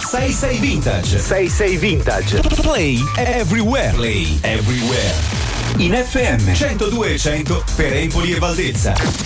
66 Vintage. 66 Vintage. Play everywhere. Play everywhere. In FM 102 e 100 per Empoli e Valdezza.